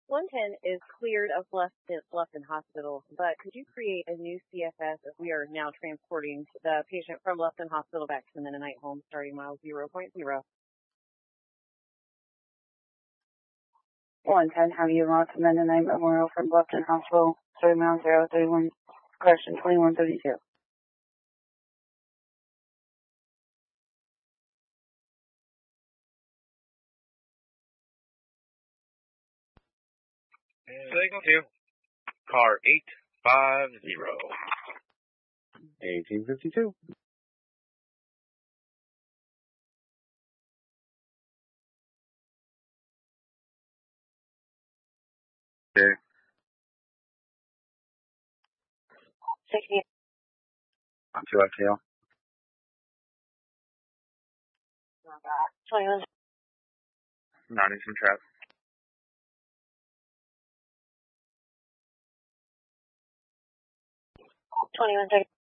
110 is cleared of Bluffton Hospital, but could you create a new CFS as we are now transporting the patient from Bluffton Hospital back to the Mennonite home starting mile 0.0? 110, have you lost Mennonite Memorial from Bluffton Hospital, 3 miles 031, question 2132. Signal 2, car 850. 1852. Okay. 60. On 2 FTL. 21. Mounting some traps. 21 seconds.